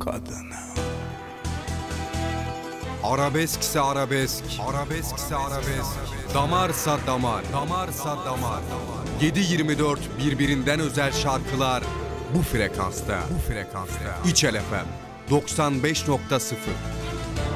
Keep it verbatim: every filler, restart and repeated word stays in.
kadını. Arabeskse arabesk, arabeskse arabesk, damarsa damar, damarsa damar. yedi yirmi dört birbirinden özel şarkılar bu frekansta, bu frekansta. İçel F M doksan beş nokta sıfır.